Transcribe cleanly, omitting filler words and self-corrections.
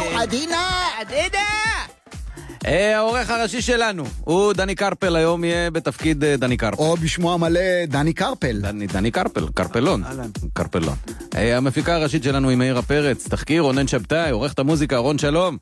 עדינה! העורך הראשי שלנו הוא דני קרפל, היום יהיה בתפקיד דני קרפל. או בשמו המלא דני קרפל. דני קרפל, קרפלון. המפיקה הראשית שלנו היא מאירה פרץ, תחקיר רונן שבתאי, עורך את המוזיקה רון שלום.